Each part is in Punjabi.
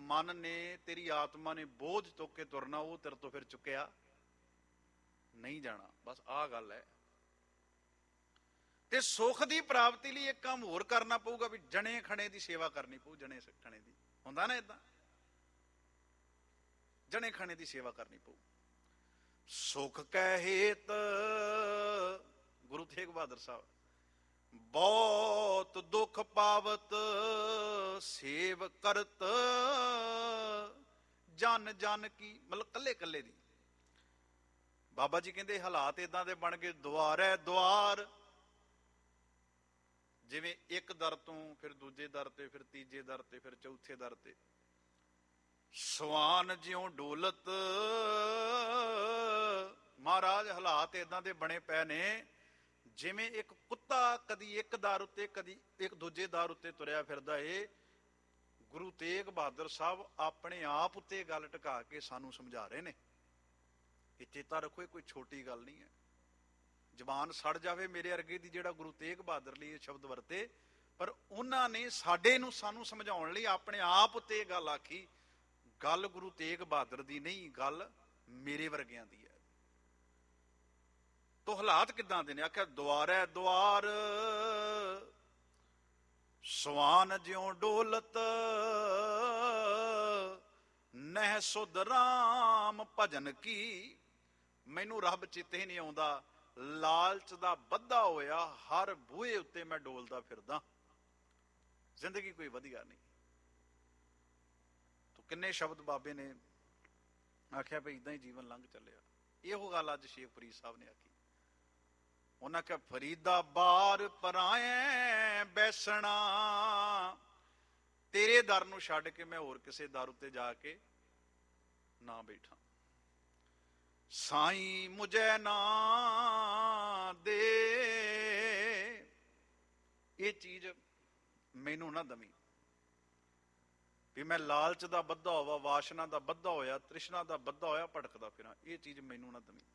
ਮਨ ਨੇ, ਤੇਰੀ ਆਤਮਾ ਨੇ ਬੋਝ ਚੁੱਕ ਕੇ ਤੁਰਨਾ, ਉਹ ਤੇਰੇ ਤੋਂ ਫਿਰ ਚੁੱਕਿਆ ਨਹੀਂ ਜਾਣਾ। ਬਸ ਆਹ ਗੱਲ ਹੈ। ਤੇ ਸੁੱਖ ਦੀ ਪ੍ਰਾਪਤੀ ਲਈ ਇੱਕ ਕੰਮ ਹੋਰ ਕਰਨਾ ਪਊਗਾ, ਵੀ ਜਣੇ ਖਣੇ ਦੀ ਸੇਵਾ ਕਰਨੀ ਪਊ। ਜਣੇ ਖਣੇ ਦੀ ਹੁੰਦਾ ਨਾ ਏਦਾਂ, ਜਣੇ ਖਣੇ ਦੀ ਸੇਵਾ ਕਰਨੀ ਪਊ। ਸੁਖ ਕੈ ਹੇਤ ਗੁਰੂ ਤੇਗ ਬਹਾਦਰ ਸਾਹਿਬ, ਬਹੁਤ ਦੁੱਖ ਪਾਵਤ ਸੇਵ ਕਰਤ ਜਨ ਜਨ ਕੀ, ਮਤਲਬ ਕੱਲੇ ਕੱਲੇ ਦੀ। ਬਾਬਾ ਜੀ ਕਹਿੰਦੇ ਹਾਲਾਤ ਏਦਾਂ ਦੇ ਬਣ ਗਏ, ਦੁਆਰੈ ਦੁਆਰ, ਜਿਵੇਂ ਇੱਕ ਦਰ ਤੋਂ ਫਿਰ ਦੂਜੇ ਦਰ ਤੇ, ਫਿਰ ਤੀਜੇ ਦਰ ਤੇ, ਫਿਰ ਚੌਥੇ ਦਰ ਤੇ। ਸਵਾਨ ਜਿਉਂ ਡੋਲਤ, ਮਹਾਰਾਜ ਹਾਲਾਤ ਏਦਾਂ ਦੇ ਬਣੇ ਪਏ ਨੇ, ਜਿਵੇਂ ਇੱਕ ਕੁੱਤਾ ਕਦੀ ਇੱਕ ਦਰ ਉੱਤੇ, ਕਦੀ ਇੱਕ ਦੂਜੇ ਦਰ ਉੱਤੇ ਤੁਰਿਆ ਫਿਰਦਾ ਏ। ਗੁਰੂ ਤੇਗ ਬਹਾਦਰ ਸਾਹਿਬ ਆਪਣੇ ਆਪ ਉੱਤੇ ਗੱਲ ਟਿਕਾ ਕੇ ਸਾਨੂੰ ਸਮਝਾ ਰਹੇ ਨੇ। ਇਹ ਚੇਤਾ ਰੱਖੋ, ਇਹ ਕੋਈ ਛੋਟੀ ਗੱਲ ਨਹੀਂ ਹੈ। ਜ਼ਬਾਨ ਸੜ ਜਾਵੇ ਮੇਰੇ ਅਰਗੇ ਦੀ, ਜਿਹੜਾ ਗੁਰੂ ਤੇਗ ਬਹਾਦਰ ਲਈ ਇਹ ਸ਼ਬਦ ਵਰਤੇ, ਪਰ ਉਹਨਾਂ ਨੇ ਸਾਨੂੰ ਸਮਝਾਉਣ ਲਈ ਆਪਣੇ ਆਪ ਉੱਤੇ ਇਹ ਗੱਲ ਆਖੀ। ਗੱਲ ਗੁਰੂ ਤੇਗ ਬਹਾਦਰ ਦੀ ਨਹੀਂ, ਗੱਲ ਮੇਰੇ ਵਰਗਿਆਂ ਦੀ ਹੈ। ਤੋ ਹਾਲਾਤ ਕਿੱਦਾਂ ਦੇ ਨੇ? ਆਖਿਆ ਦੁਆਰੈ ਦੁਆਰ, ਸਵਾਨ ਜਿਉਂ ਡੋਲਤ, ਨਹਿ ਸੁਧ ਰਾਮ ਭਜਨ ਕੀ। ਮੈਨੂੰ ਰੱਬ ਚਿੱਤੇ ਨਹੀਂ ਆਉਂਦਾ, ਲਾਲਚ ਦਾ ਬੱਧਾ ਹੋਇਆ ਹਰ ਬੂਹੇ ਉੱਤੇ ਮੈਂ ਡੋਲਦਾ ਫਿਰਦਾ। ਜ਼ਿੰਦਗੀ ਕੋਈ ਵਧੀਆ ਨਹੀਂ। ਤੋ ਕਿੰਨੇ ਸ਼ਬਦ ਬਾਬੇ ਨੇ ਆਖਿਆ ਵੀ ਇਦਾਂ ਹੀ ਜੀਵਨ ਲੰਘ ਚੱਲਿਆ। ਇਹੋ ਗੱਲ ਅੱਜ ਸ਼ੇਖ ਫਰੀਦ ਸਾਹਿਬ ਨੇ ਆਖੀ। ਉਹਨਾਂ ਕਿਹਾ ਫਰੀਦਾ ਬਾਰ ਪਰਾਏ ਬੈਸਣਾ, ਤੇਰੇ ਦਰ ਨੂੰ ਛੱਡ ਕੇ ਮੈਂ ਹੋਰ ਕਿਸੇ ਦਰ ਉੱਤੇ ਜਾ ਕੇ ਨਾ ਬੈਠਾ। ਸਾਈਂ ਮੁਝੇ ਨਾ ਦੇ, ਇਹ ਚੀਜ਼ ਮੈਨੂੰ ਨਾ ਦਵੀਂ ਵੀ ਮੈਂ ਲਾਲਚ ਦਾ ਬੱਧਾ ਹੋਵਾ, ਵਾਸ਼ਨਾ ਦਾ ਬੱਧਾ ਹੋਇਆ, ਤ੍ਰਿਸ਼ਨਾ ਦਾ ਬੱਧਾ ਹੋਇਆ, ਭਟਕਦਾ ਫਿਰਾਂ। ਇਹ ਚੀਜ਼ ਮੈਨੂੰ ਨਾ ਦਵੀਂ।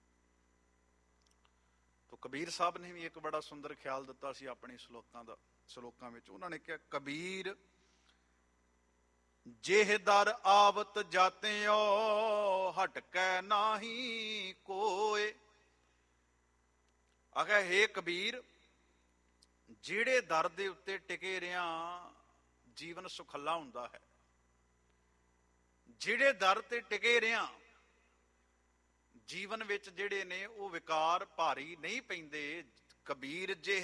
ਤੋ ਕਬੀਰ ਸਾਹਿਬ ਨੇ ਵੀ ਇੱਕ ਬੜਾ ਸੁੰਦਰ ਖਿਆਲ ਦਿੱਤਾ ਸੀ ਆਪਣੇ ਸ਼ਲੋਕਾਂ ਵਿੱਚ। ਉਹਨਾਂ ਨੇ ਕਿਹਾ ਕਬੀਰ ਜੇਹ ਦਰ ਆਵਤ ਜਾਤਿਓ, ਹਟਕੈ ਨਾਹੀ ਕੋਏ। ਆਖਿਆ ਹੇ ਕਬੀਰ, ਜਿਹੜੇ ਦਰ ਦੇ ਉੱਤੇ ਟਿਕੇ ਰਿਆਂ ਜੀਵਨ ਸੁਖੱਲਾ ਹੁੰਦਾ ਹੈ। ਜਿਹੜੇ ਦਰ ਤੇ ਟਿਕੇ ਰਿਆਂ ਜੀਵਨ ਵਿੱਚ ਜਿਹੜੇ ਨੇ ਉਹ ਵਿਕਾਰ ਭਾਰੀ ਨਹੀਂ ਪੈਂਦੇ। ਕਬੀਰ ਜੇ